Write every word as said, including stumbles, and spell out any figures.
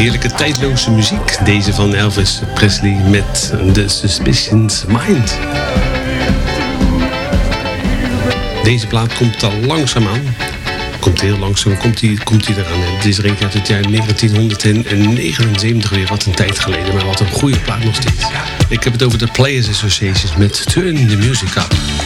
Heerlijke tijdloze muziek. Deze van Elvis Presley met The Suspicious Mind. Deze plaat komt al langzaam aan. Komt heel langzaam, komt hij komt eraan. Het is er een uit het jaar negentien negenenzeventig weer, wat een tijd geleden. Maar wat een goede plaat nog steeds. Ik heb het over de Players Association met Turn the Music Up.